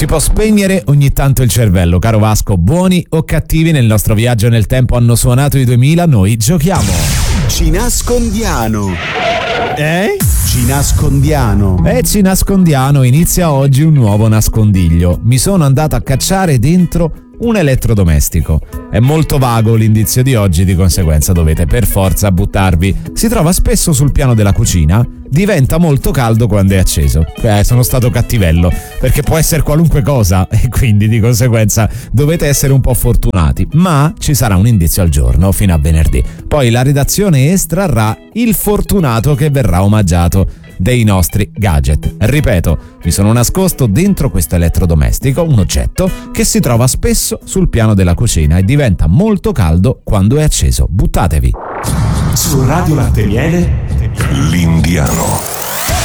Si può spegnere ogni tanto il cervello, caro Vasco. Buoni o cattivi nel nostro viaggio nel tempo hanno suonato i 2000, noi giochiamo. Ci nascondiamo. Ci nascondiamo. Ci nascondiamo, inizia oggi un nuovo nascondiglio. Mi sono andato a cacciare dentro un elettrodomestico. È molto vago l'indizio di oggi, di conseguenza dovete per forza buttarvi. Si trova spesso sul piano della cucina, diventa molto caldo quando è acceso. Sono stato cattivello, perché può essere qualunque cosa e quindi di conseguenza dovete essere un po' fortunati. Ma ci sarà un indizio al giorno fino a venerdì. Poi la redazione estrarrà il fortunato che verrà omaggiato dei nostri gadget. Ripeto, mi sono nascosto dentro questo elettrodomestico un oggetto che si trova spesso sul piano della cucina e diventa molto caldo quando è acceso. Buttatevi. Su Radio Latte Miele, l'Indiano.